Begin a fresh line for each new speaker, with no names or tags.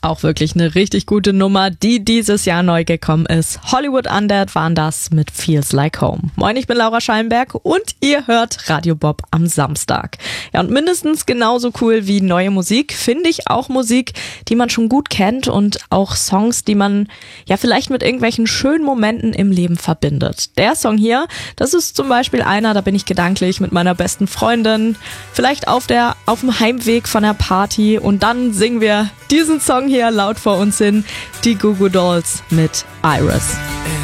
Auch wirklich eine richtig gute Nummer, die dieses Jahr neu gekommen ist. Hollywood Undead waren das mit Feels Like Home. Moin, ich bin Laura Schallenberg und ihr hört Radio Bob am Samstag. Ja, und mindestens genauso cool wie neue Musik finde ich auch Musik, die man schon gut kennt und auch Songs, die man ja vielleicht mit irgendwelchen schönen Momenten im Leben verbindet. Der Song hier, das ist zum Beispiel einer, da bin ich gedanklich mit meiner besten Freundin, vielleicht auf dem Heimweg von der Party und dann singen wir diesen Song hier laut vor uns hin, die Goo Goo Dolls mit Iris.